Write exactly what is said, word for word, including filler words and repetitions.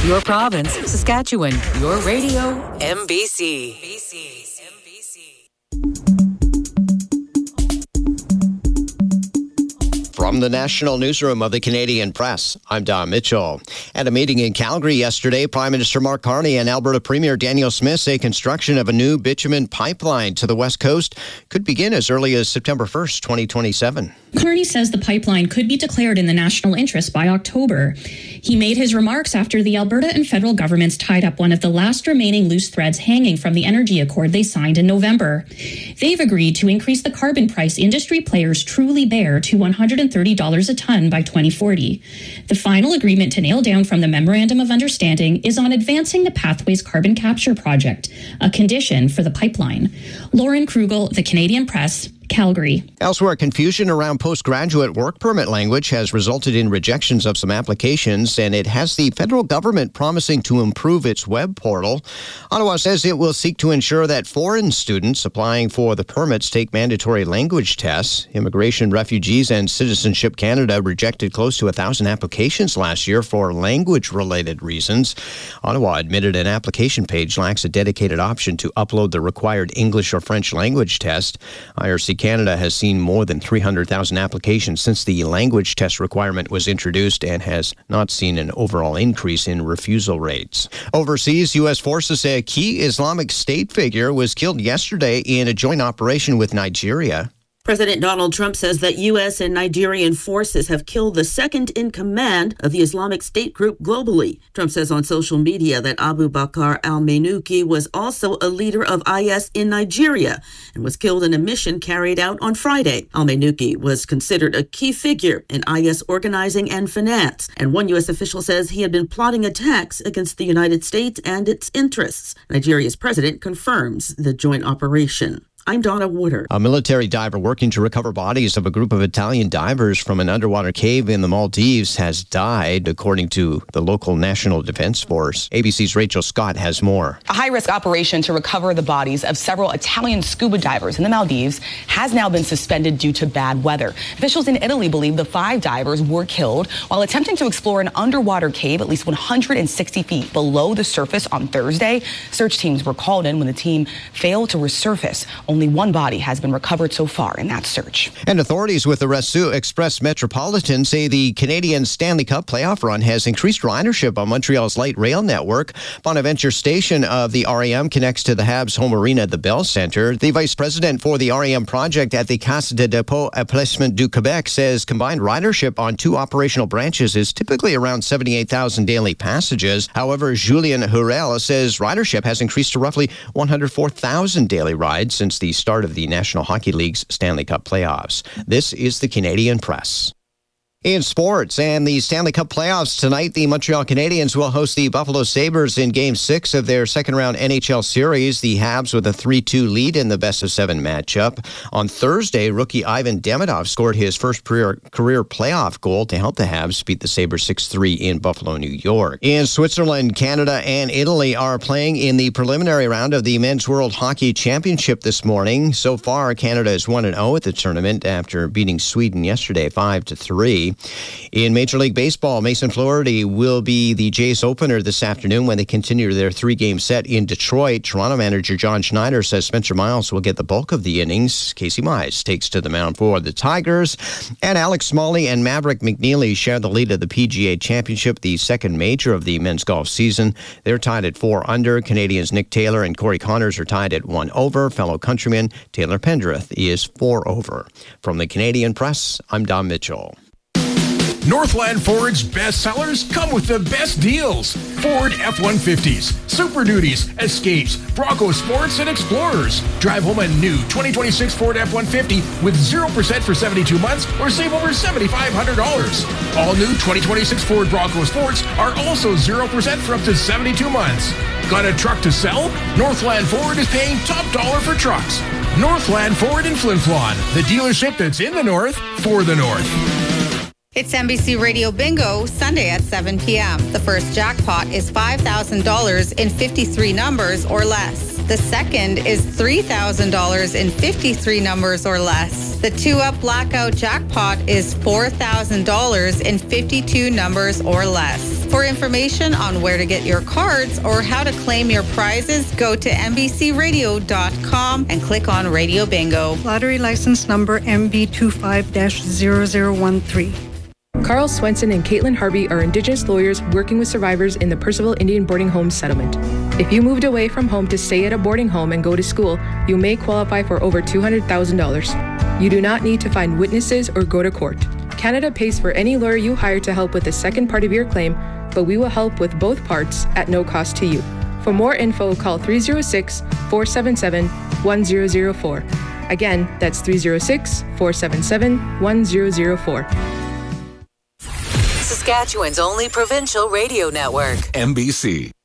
Your province, Saskatchewan. Your radio, M B C. From the National Newsroom of the Canadian Press, I'm Don Mitchell. At a meeting in Calgary yesterday, Prime Minister Mark Carney and Alberta Premier Danielle Smith say construction of a new bitumen pipeline to the West Coast could begin as early as September first, twenty twenty-seven. Carney says the pipeline could be declared in the national interest by October. He made his remarks after the Alberta and federal governments tied up one of the last remaining loose threads hanging from the energy accord they signed in November. They've agreed to increase the carbon price industry players truly bear to one hundred thirty dollars a ton by twenty forty. The final agreement to nail down from the Memorandum of Understanding is on advancing the Pathways Carbon Capture Project, a condition for the pipeline. Lauren Krugel, The Canadian Press, Calgary. Elsewhere, confusion around postgraduate work permit language has resulted in rejections of some applications, and it has the federal government promising to improve its web portal. Ottawa says it will seek to ensure that foreign students applying for the permits take mandatory language tests. Immigration, Refugees, and Citizenship Canada rejected close to a thousand applications last year for language-related reasons. Ottawa admitted an application page lacks a dedicated option to upload the required English or French language test. I R C Canada has seen more than three hundred thousand applications since the language test requirement was introduced and has not seen an overall increase in refusal rates. Overseas, U S forces say a key Islamic State figure was killed yesterday in a joint operation with Nigeria. President Donald Trump says that U S and Nigerian forces have killed the second in command of the Islamic State group globally. Trump says on social media that Abu Bakr al-Manuki was also a leader of I S in Nigeria and was killed in a mission carried out on Friday. Al-Manuki was considered a key figure in I S organizing and finance, and one U S official says he had been plotting attacks against the United States and its interests. Nigeria's president confirms the joint operation. I'm Donna Woodard. A military diver working to recover bodies of a group of Italian divers from an underwater cave in the Maldives has died, according to the local National Defense Force. A B C's Rachel Scott has more. A high-risk operation to recover the bodies of several Italian scuba divers in the Maldives has now been suspended due to bad weather. Officials in Italy believe the five divers were killed while attempting to explore an underwater cave at least one hundred sixty feet below the surface on Thursday. Search teams were called in when the team failed to resurface. Only one body has been recovered so far in that search. And authorities with the Rescue Express Metropolitan say the Canadian Stanley Cup playoff run has increased ridership on Montreal's light rail network. Bonaventure Station of the R E M connects to the Habs home arena at the Bell Centre. The vice president for the R E M project at the Caisse de dépôt et placement du Québec says combined ridership on two operational branches is typically around seventy-eight thousand daily passages. However, Julien Hurel says ridership has increased to roughly one hundred four thousand daily rides since the start of the National Hockey League's Stanley Cup playoffs. This is the Canadian Press. In sports and the Stanley Cup playoffs tonight, the Montreal Canadiens will host the Buffalo Sabres in Game six of their second-round N H L series. The Habs with a three two lead in the best-of-seven matchup. On Thursday, rookie Ivan Demidov scored his first career, career playoff goal to help the Habs beat the Sabres six three in Buffalo, New York. In Switzerland, Canada and Italy are playing in the preliminary round of the Men's World Hockey Championship this morning. So far, Canada is one and oh at the tournament after beating Sweden yesterday five to three. In Major League Baseball, Mason Flaherty will be the Jays opener this afternoon when they continue their three-game set in Detroit. Toronto manager John Schneider says Spencer Miles will get the bulk of the innings. Casey Mize takes to the mound for the Tigers. And Alex Smalley and Maverick McNeely share the lead of the P G A Championship, the second major of the men's golf season. They're tied at four under. Canadians Nick Taylor and Corey Connors are tied at one over. Fellow countryman Taylor Pendrith is four over. From the Canadian Press, I'm Don Mitchell. Northland Ford's best sellers come with the best deals. Ford F one fifties, Super Duties, Escapes, Bronco Sports, and Explorers. Drive home a new twenty twenty-six Ford F one fifty with zero percent for seventy-two months or save over seven thousand five hundred dollars. All new twenty twenty-six Ford Bronco Sports are also zero percent for up to seventy-two months. Got a truck to sell? Northland Ford is paying top dollar for trucks. Northland Ford in Flin Flon, the dealership that's in the North for the North. It's N B C Radio Bingo, Sunday at seven p.m. The first jackpot is five thousand dollars in fifty-three numbers or less. The second is three thousand dollars in fifty-three numbers or less. The two-up blackout jackpot is four thousand dollars in fifty-two numbers or less. For information on where to get your cards or how to claim your prizes, go to N B C radio dot com and click on Radio Bingo. Lottery license number M B two five zero zero one three. Carl Swenson and Caitlin Harvey are Indigenous lawyers working with survivors in the Percival Indian Boarding Home Settlement. If you moved away from home to stay at a boarding home and go to school, you may qualify for over two hundred thousand dollars. You do not need to find witnesses or go to court. Canada pays for any lawyer you hire to help with the second part of your claim, but we will help with both parts at no cost to you. For more info, call three oh six, four seven seven, one zero zero four. Again, that's three oh six, four seven seven, one zero zero four. Saskatchewan's only provincial radio network. N B C.